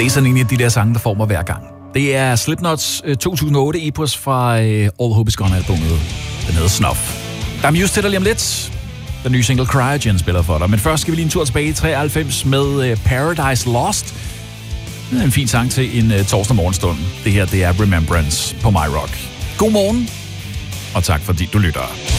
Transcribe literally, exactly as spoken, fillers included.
Det er sådan en af de der sange, der får mig hver gang. Det er Slipknots to tusind og otte epos fra All Hope Is Gone-albumet. Den hedder Snuff. Der er Muse til dig lige om lidt. Den nye single Cryogen spiller for dig. Men først skal vi lige en tur tilbage i treoghalvfems med Paradise Lost. Det er en fin sang til en uh, torsdag morgenstund. Det her, det er Remembrance på My Rock. God morgen, og tak fordi du lytter.